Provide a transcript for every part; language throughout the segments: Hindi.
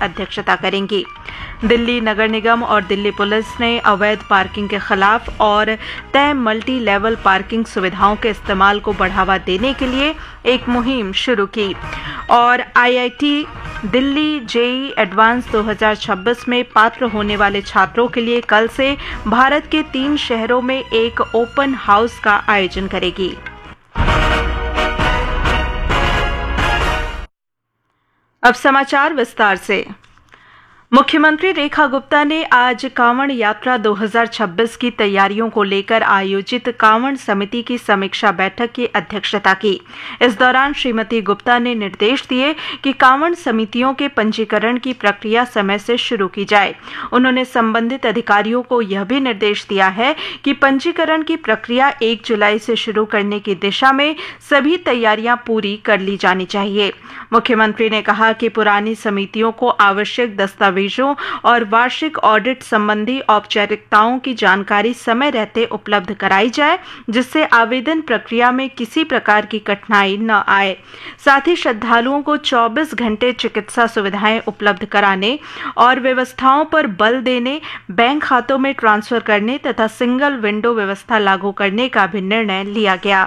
अध्यक्षता करेंगी। दिल्ली नगर निगम और दिल्ली पुलिस ने अवैध पार्किंग के खिलाफ और तय मल्टी लेवल पार्किंग सुविधाओं के इस्तेमाल को बढ़ावा देने के लिए एक मुहिम शुरू की और आईआईटी दिल्ली जेईई एडवांस 2026 में पात्र होने वाले छात्रों के लिए कल से भारत के 3 शहरों में एक ओपन हाउस का आयोजन करेगी। अब समाचार विस्तार से। मुख्यमंत्री रेखा गुप्ता ने आज कांवड़ यात्रा 2026 की तैयारियों को लेकर आयोजित कांवड़ समिति की समीक्षा बैठक की अध्यक्षता की। इस दौरान श्रीमती गुप्ता ने निर्देश दिए कि कांवड़ समितियों के पंजीकरण की प्रक्रिया समय से शुरू की जाए। उन्होंने संबंधित अधिकारियों को यह भी निर्देश दिया है कि पंजीकरण की प्रक्रिया 1 जुलाई से शुरू करने की दिशा में सभी तैयारियां पूरी कर ली जानी चाहिए। मुख्यमंत्री ने कहा कि पुरानी समितियों को आवश्यक दस्तावेजों और वार्षिक ऑडिट संबंधी औपचारिकताओं की जानकारी समय रहते उपलब्ध कराई जाए, जिससे आवेदन प्रक्रिया में किसी प्रकार की कठिनाई न आए। साथ ही श्रद्धालुओं को 24 घंटे चिकित्सा सुविधाएं उपलब्ध कराने और व्यवस्थाओं पर बल देने, बैंक खातों में ट्रांसफर करने तथा सिंगल विंडो व्यवस्था लागू करने का भी निर्णय लिया गया।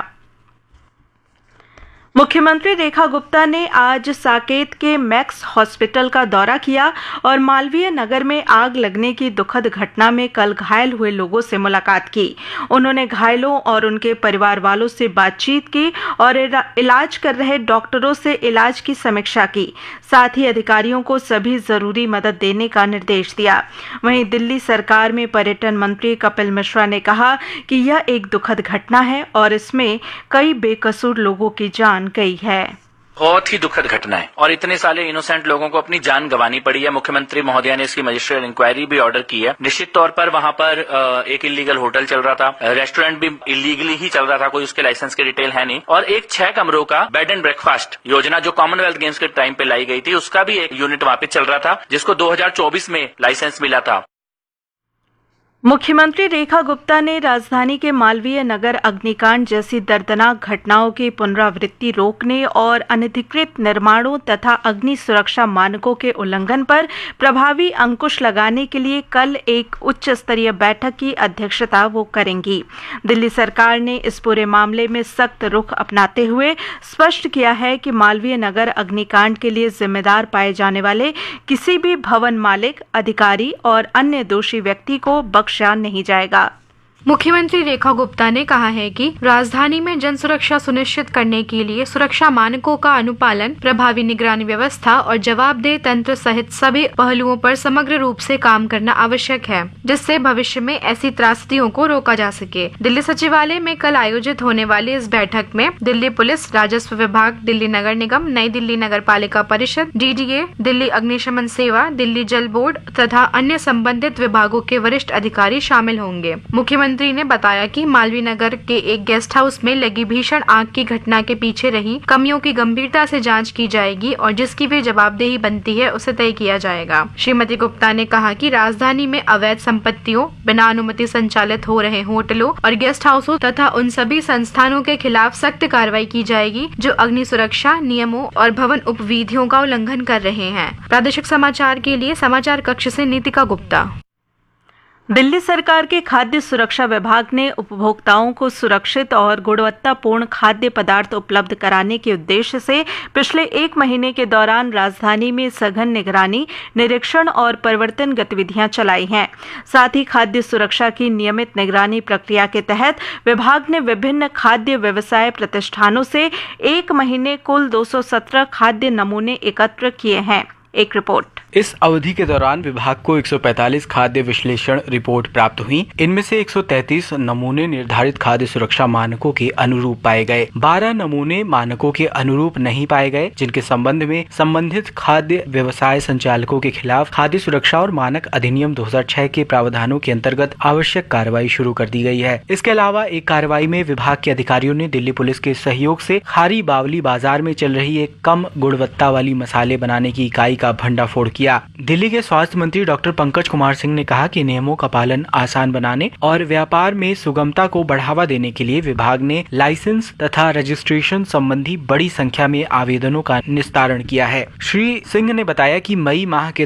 मुख्यमंत्री रेखा गुप्ता ने आज साकेत के मैक्स हॉस्पिटल का दौरा किया और मालवीय नगर में आग लगने की दुखद घटना में कल घायल हुए लोगों से मुलाकात की। उन्होंने घायलों और उनके परिवार वालों से बातचीत की और इलाज कर रहे डॉक्टरों से इलाज की समीक्षा की। साथ ही अधिकारियों को सभी जरूरी मदद देने का निर्देश दिया। वहीं दिल्ली सरकार में पर्यटन मंत्री कपिल मिश्रा ने कहा कि यह एक दुखद घटना है और इसमें कई बेकसूर लोगों की जान गई है। बहुत ही दुखद घटना है और इतने सारे इनोसेंट लोगों को अपनी जान गंवानी पड़ी है। मुख्यमंत्री महोदया ने इसकी मजिस्ट्रियल इंक्वायरी भी ऑर्डर की है। निश्चित तौर पर वहां पर एक इलीगल होटल चल रहा था, रेस्टोरेंट भी इलीगली ही चल रहा था, कोई उसके लाइसेंस की डिटेल है नहीं, और एक 6 कमरों का बेड एंड ब्रेकफास्ट योजना जो कॉमनवेल्थ गेम्स के टाइम पे लाई गई थी, उसका भी एक यूनिट वहां पे चल रहा था, जिसको 2024 में लाइसेंस मिला था। मुख्यमंत्री रेखा गुप्ता ने राजधानी के मालवीय नगर अग्निकांड जैसी दर्दनाक घटनाओं की पुनरावृत्ति रोकने और अनधिकृत निर्माणों तथा अग्नि सुरक्षा मानकों के उल्लंघन पर प्रभावी अंकुश लगाने के लिए कल एक उच्च स्तरीय बैठक की अध्यक्षता वो करेंगी। दिल्ली सरकार ने इस पूरे मामले में सख्त रुख अपनाते हुए स्पष्ट किया है कि मालवीय नगर अग्निकांड के लिए जिम्मेदार पाए जाने वाले किसी भी भवन मालिक, अधिकारी और अन्य दोषी व्यक्ति को बख्शा नहीं जाएगा। मुख्यमंत्री रेखा गुप्ता ने कहा है कि राजधानी में जन सुरक्षा सुनिश्चित करने के लिए सुरक्षा मानकों का अनुपालन, प्रभावी निगरानी व्यवस्था और जवाबदेह तंत्र सहित सभी पहलुओं पर समग्र रूप से काम करना आवश्यक है, जिससे भविष्य में ऐसी त्रासदियों को रोका जा सके। दिल्ली सचिवालय में कल आयोजित होने वाली इस बैठक में दिल्ली पुलिस, राजस्व विभाग, दिल्ली नगर निगम, नई दिल्ली नगर पालिका परिषद, डीडीए, दिल्ली अग्निशमन सेवा, दिल्ली जल बोर्ड तथा अन्य संबंधित विभागों के वरिष्ठ अधिकारी शामिल होंगे। मुख्यमंत्री ने बताया कि मालवीय नगर के एक गेस्ट हाउस में लगी भीषण आग की घटना के पीछे रही कमियों की गंभीरता से जांच की जाएगी और जिसकी भी जवाबदेही बनती है उसे तय किया जाएगा। श्रीमती गुप्ता ने कहा कि राजधानी में अवैध संपत्तियों, बिना अनुमति संचालित हो रहे होटलों और गेस्ट हाउसों तथा उन सभी संस्थानों के खिलाफ सख्त कार्रवाई की जाएगी जो अग्नि सुरक्षा नियमों और भवन उपविधियों का उल्लंघन कर रहे हैं। प्रादेशिक समाचार के लिए समाचार कक्ष से नीतिका गुप्ता। दिल्ली सरकार के खाद्य सुरक्षा विभाग ने उपभोक्ताओं को सुरक्षित और गुणवत्तापूर्ण खाद्य पदार्थ उपलब्ध कराने के उद्देश्य से पिछले 1 महीने के दौरान राजधानी में सघन निगरानी, निरीक्षण और परिवर्तन गतिविधियां चलाई हैं। साथ ही खाद्य सुरक्षा की नियमित निगरानी प्रक्रिया के तहत विभाग ने विभिन्न खाद्य व्यवसाय प्रतिष्ठानों से 1 महीने कुल 217 खाद्य नमूने एकत्र किए हैं। एक रिपोर्ट। इस अवधि के दौरान विभाग को 145 खाद्य विश्लेषण रिपोर्ट प्राप्त हुई। इनमें से 133 नमूने निर्धारित खाद्य सुरक्षा मानकों के अनुरूप पाए गए। 12 नमूने मानकों के अनुरूप नहीं पाए गए, जिनके संबंध में संबंधित खाद्य व्यवसाय संचालकों के खिलाफ खाद्य सुरक्षा और मानक अधिनियम 2006 के प्रावधानों के अंतर्गत आवश्यक कार्रवाई शुरू कर दी गई है। इसके अलावा एक कार्रवाई में विभाग के अधिकारियों ने दिल्ली पुलिस के सहयोग से खारी बावली बाजार में चल रही एक कम गुणवत्ता वाली मसाले बनाने की इकाई का भंडाफोड़ किया। दिल्ली के स्वास्थ्य मंत्री डॉक्टर पंकज कुमार सिंह ने कहा कि नियमों का पालन आसान बनाने और व्यापार में सुगमता को बढ़ावा देने के लिए विभाग ने लाइसेंस तथा रजिस्ट्रेशन संबंधी बड़ी संख्या में आवेदनों का निस्तारण किया है। श्री सिंह ने बताया कि मई माह के